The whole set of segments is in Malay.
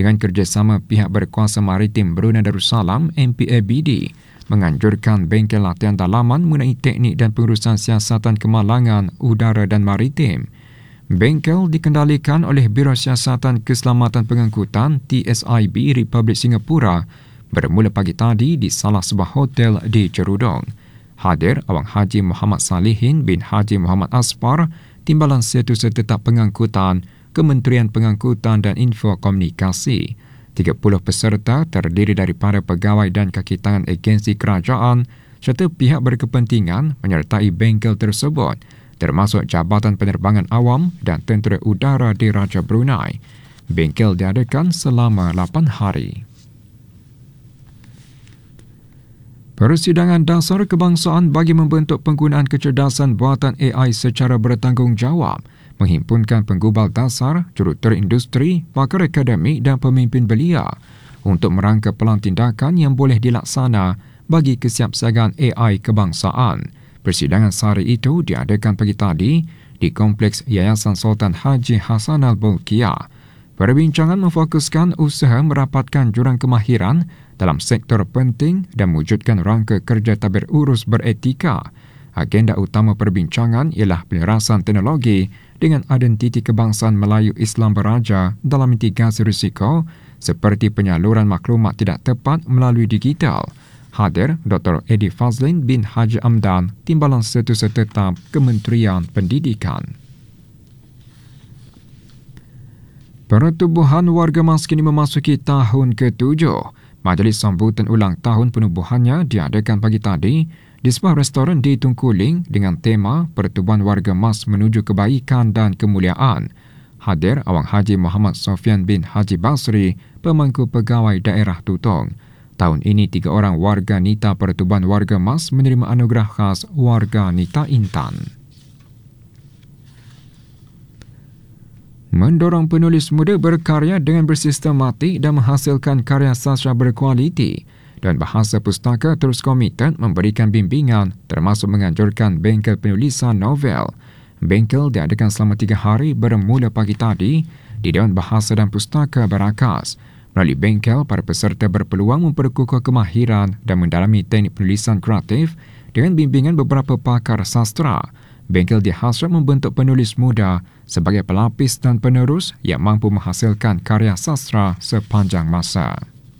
dengan kerjasama pihak berkuasa maritim Brunei Darussalam MPABD menganjurkan bengkel latihan dalaman mengenai teknik dan pengurusan siasatan kemalangan udara dan maritim. Bengkel dikendalikan oleh Biro Siasatan Keselamatan Pengangkutan TSIB Republik Singapura bermula pagi tadi di salah sebuah hotel di Cerudong. Hadir Awang Haji Muhammad Salihin bin Haji Muhammad Asfar, Timbalan Setiausaha Tetap Pengangkutan, Kementerian Pengangkutan dan Infokomunikasi. 30 peserta terdiri daripada pegawai dan kaki tangan agensi kerajaan serta pihak berkepentingan menyertai bengkel tersebut, termasuk Jabatan Penerbangan Awam dan Tentera Udara Diraja Brunei. Bengkel diadakan selama 8 hari. Persidangan Dasar Kebangsaan bagi membentuk penggunaan kecerdasan buatan AI secara bertanggungjawab menghimpunkan penggubal dasar, jurutera industri, pakar akademik dan pemimpin belia untuk merangka pelan tindakan yang boleh dilaksana bagi kesiapsiagaan AI kebangsaan. Persidangan sehari itu diadakan pagi tadi di Kompleks Yayasan Sultan Haji Hassan Al-Bolkiah. Perbincangan memfokuskan usaha merapatkan jurang kemahiran dalam sektor penting dan mewujudkan rangka kerja tabir urus beretika. Agenda utama perbincangan ialah penyerasan teknologi dengan identiti kebangsaan Melayu Islam Beraja dalam mitigasi risiko seperti penyaluran maklumat tidak tepat melalui digital. Hadir Dr. Edi Fazlin bin Haji Amdan, Timbalan Setiausaha Tetap Kementerian Pendidikan. Pertubuhan Warga Mas kini memasuki tahun ke-7. Majlis sambutan ulang tahun penubuhannya diadakan pagi tadi di sebuah restoran di Tungkuling dengan tema Pertubuhan Warga Mas menuju kebaikan dan kemuliaan. Hadir Awang Haji Muhammad Sofian bin Haji Basri, pemangku pegawai daerah Tutong. Tahun ini 3 orang warga Nita Pertubuhan Warga Mas menerima anugerah khas Warga Nita Intan. Mendorong penulis muda berkarya dengan bersistematik dan menghasilkan karya sastra berkualiti dan bahasa pustaka terus komited memberikan bimbingan termasuk menganjurkan bengkel penulisan novel. Bengkel diadakan selama 3 hari bermula pagi tadi di Dewan Bahasa dan Pustaka Barakas. Melalui bengkel, para peserta berpeluang memperkukuh kemahiran dan mendalami teknik penulisan kreatif dengan bimbingan beberapa pakar sastra. Bengkel dihasrat membentuk penulis muda sebagai pelapis dan penerus yang mampu menghasilkan karya sastra sepanjang masa.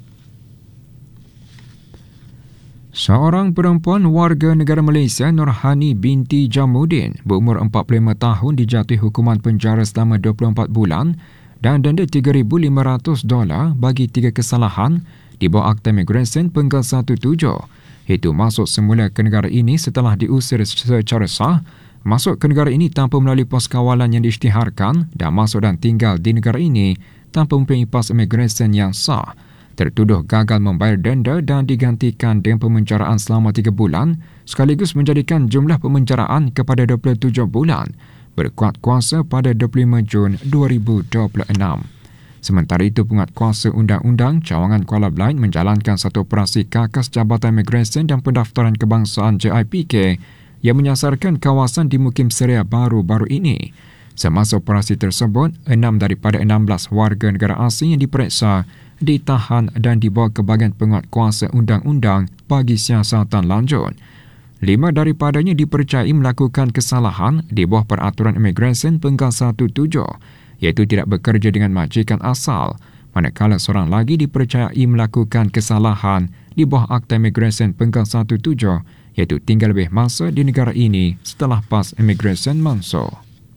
Seorang perempuan warga negara Malaysia, Nurhani binti Jamuddin, berumur 45 tahun dijatuhi hukuman penjara selama 24 bulan dan denda $3,500 bagi 3 kesalahan di bawah Akta Imigresen Penggal 17. Itu masuk semula ke negara ini setelah diusir secara sah, masuk ke negara ini tanpa melalui pos kawalan yang diisytiharkan dan masuk dan tinggal di negara ini tanpa mempunyai pas imigresen yang sah. Tertuduh gagal membayar denda dan digantikan dengan pemenjaraan selama 3 bulan sekaligus menjadikan jumlah pemenjaraan kepada 27 bulan berkuat kuasa pada 25 Jun 2026. Sementara itu, Penguatkuasa Undang-Undang Cawangan Kuala Belait menjalankan satu operasi kakas Jabatan Imigresen dan Pendaftaran Kebangsaan JIPK yang menyasarkan kawasan di Mukim Seria baru-baru ini. Semasa operasi tersebut, 6 daripada 16 warga negara asing yang diperiksa ditahan dan dibawa ke bahagian Penguatkuasa Undang-Undang bagi siasatan lanjut. 5 daripadanya dipercayai melakukan kesalahan di bawah Peraturan Imigresen Penggal 17, iaitu tidak bekerja dengan majikan asal, manakala seorang lagi dipercayai melakukan kesalahan di bawah Akta Imigresen Penggal 17, iaitu tinggal lebih masa di negara ini setelah pas imigresen mansuh.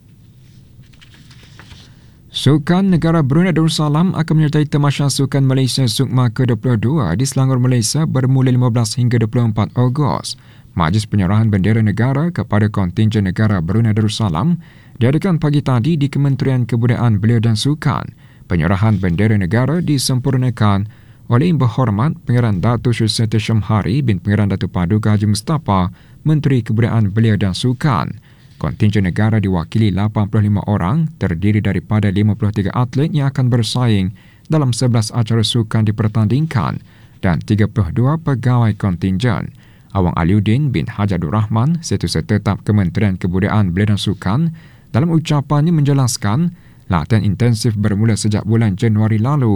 Sukan negara Brunei Darussalam akan menyertai Tamasya Sukan Malaysia Sukma ke-22 di Selangor, Malaysia bermula 15 hingga 24 Ogos. Majlis penyerahan bendera negara kepada kontingen negara Brunei Darussalam diadakan pagi tadi di Kementerian Kebudayaan Belia dan Sukan. Penyerahan bendera negara disempurnakan oleh Yang Berhormat Pangeran Datuk Seri Seti Syamhari bin Pangeran Datuk Paduka Haji Mustafa, Menteri Kebudayaan Belia dan Sukan. Kontingen negara diwakili 85 orang, terdiri daripada 53 atlet yang akan bersaing dalam 11 acara sukan dipertandingkan dan 32 pegawai kontingen. Awang Aliuddin bin Haji Abdul Rahman, Setiausaha Tetap Kementerian Kebudayaan Belia dan Sukan, dalam ucapannya menjelaskan latihan intensif bermula sejak bulan Januari lalu